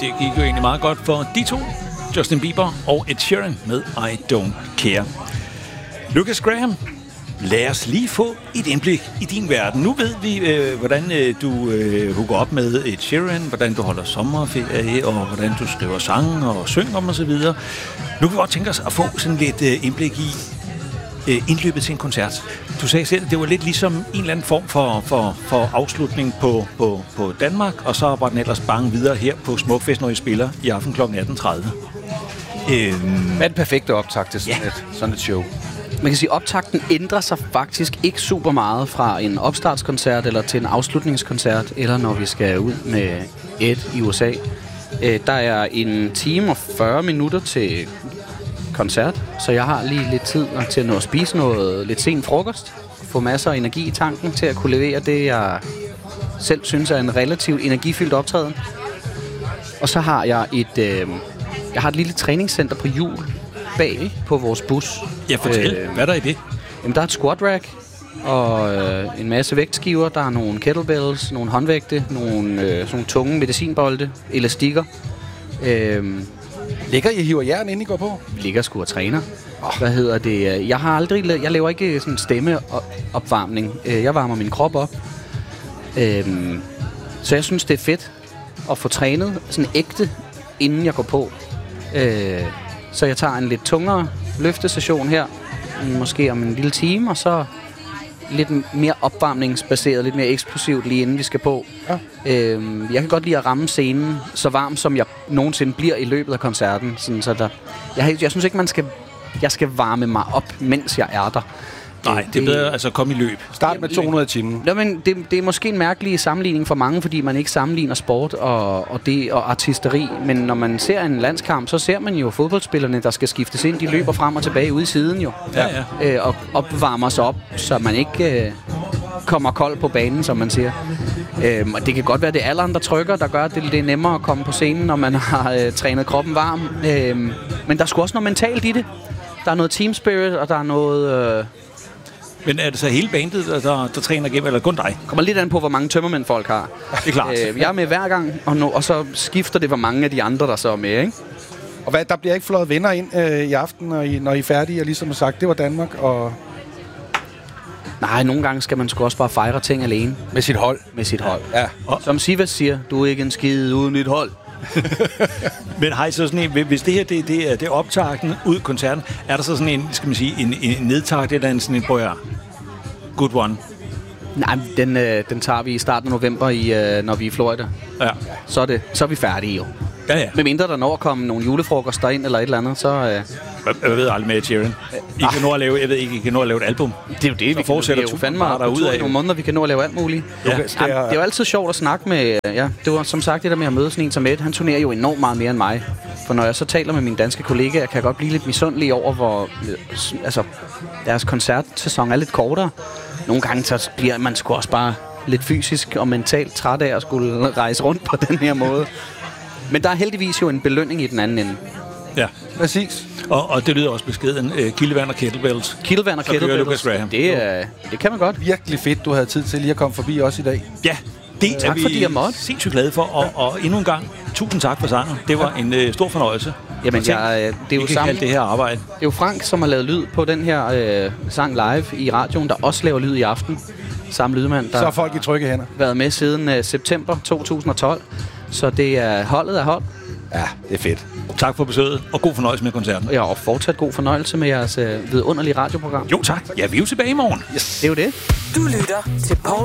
det gik jo egentlig meget godt for de to, Justin Bieber og Ed Sheeran med I Don't Care. Lukas Graham, lad os lige få et indblik i din verden. Nu ved vi, hvordan du hooker op med Ed Sheeran, hvordan du holder sommerferie, og hvordan du skriver sange og synger om osv. Nu kan vi godt tænke os at få sådan lidt indblik i indløbet til en koncert. Du sagde selv, at det var lidt ligesom en eller anden form for afslutning på Danmark, og så var den ellers bange videre her på Smukfest, når I spiller i aften kl. 18.30. Hvad er den perfekte optakt til sådan et show? Man kan sige, at optakten ændrer sig faktisk ikke super meget fra en opstartskoncert eller til en afslutningskoncert, eller når vi skal ud med Ed i USA. Der er 1 time og 40 minutter til koncert, så jeg har lige lidt tid til at nå at spise noget lidt sen frokost, få masser af energi i tanken til at kunne levere det, jeg selv synes er en relativt energifyldt optræden. Og så har jeg et lille træningscenter på hjul bag på vores bus. Ja, fortæl. Hvad er der i det? Jamen, der er et squat rack og en masse vægtskiver. Der er nogle kettlebells, nogle håndvægte, nogle tunge medicinbolde, elastikker. Ligger I hiver jern, inden I går på? Vi ligger sgu og træner. Hvad hedder det? Jeg laver ikke sådan stemmeopvarmning. Jeg varmer min krop op. Så jeg synes, det er fedt at få trænet sådan ægte, inden jeg går på. Så jeg tager en lidt tungere løftesession her, måske om en lille time, og så lidt mere opvarmningsbaseret, lidt mere eksplosivt lige inden vi skal på. Ja. Jeg kan godt lide at ramme scenen så varm, som jeg nogensinde bliver i løbet af koncerten. Sådan, så jeg synes ikke, jeg skal varme mig op, mens jeg er der. Nej, det er bedre altså komme i løb. Start med 200 i timen. Ja, men det er måske en mærkelig sammenligning for mange, fordi man ikke sammenligner sport og artisteri. Men når man ser en landskamp, så ser man jo fodboldspillerne, der skal skiftes ind. De løber frem og tilbage ude i siden jo. Ja. Og opvarmer sig op, så man ikke kommer kold på banen, som man siger. Og det kan godt være, det er alderen, der trykker, der gør, at det er nemmere at komme på scenen, når man har trænet kroppen varm. Men der er sgu også noget mentalt i det. Der er noget team spirit, og der er noget... Men er det så hele bandet, der træner igennem, eller kun dig? Kommer lidt an på, hvor mange tømmermænd folk har. Det er klart. Jeg er med hver gang, og så skifter det, hvor mange af de andre, der så er med, ikke? Og der bliver ikke fløjet venner ind i aften, når I er færdige, og ligesom har sagt, det var Danmark, og... Nej, nogle gange skal man sgu også bare fejre ting alene. Med sit hold. Med sit hold. Ja. Som Sivas siger, du er ikke en skide uden et hold. Men har I så sådan en, hvis det her det er optakten ud koncerten, er der så sådan en, skal man sige, en nedtakt eller en sådan en good one? Nej, den tager vi i starten af november, når vi er i Florida. Ja. Så er vi færdige jo. Ja. Med mindre der når at komme nogle julefrokoster ind eller et eller andet, så... Jeg ved aldrig med Sheeran. I kan nå at lave, jeg ved ikke, I kan nå at lave et album. Det er jo det, vi fortsætter jo fandme derude af nogle måneder, vi kan nå at lave alt muligt. Ja. Det er jo altid sjovt at snakke med... Ja, det var som sagt det der med at møde sådan en som Ed. Han turnerer jo enormt meget mere end mig. For når jeg så taler med mine danske kollegaer, kan jeg godt blive lidt misundelig over, hvor... Altså, deres koncertsæson er lidt kortere. Nogle gange så bliver man sgu også bare lidt fysisk og mentalt træt af at skulle rejse rundt på den her måde. Men der er heldigvis jo en belønning i den anden ende. Ja, præcis. Og det lyder også beskeden. Kildevand og kettlebells. Kildevand og kettlebells. Det kan man godt. Virkelig fedt, du havde tid til lige at komme forbi os i dag. Ja, det tak, er vi fordi jeg måtte. sindssygt glade for. Og endnu en gang, tusind tak for sangen. Det var en stor fornøjelse. Jamen, det er jo sammen. Det her arbejde. Det er jo Frank, som har lavet lyd på den her sang live i radioen, der også laver lyd i aften. Samme lydmand, der så er folk i trygge hænder. Været med siden september 2012. Så det er holdet af hold. Ja, det er fedt. Tak for besøget, og god fornøjelse med koncerten. Ja, og fortsat god fornøjelse med jeres vidunderlige radioprogram. Jo, tak. Ja, vi er jo tilbage i morgen. Yes. Det er jo det. Du lytter til Paul